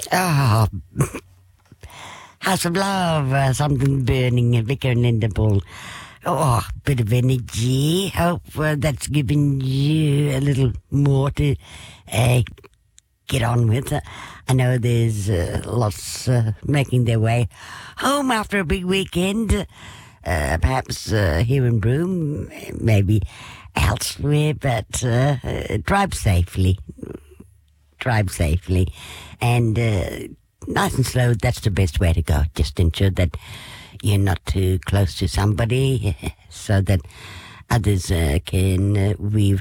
Oh, House of Love, something burning, Vicar and Linda Paul. Oh, bit of energy. Hope that's given you a little more to get on with. I know there's lots making their way home after a big weekend. Perhaps here in Broome, maybe elsewhere, but drive safely. Drive safely. And nice and slow, that's the best way to go. Just ensure that you're not too close to somebody so that others can weave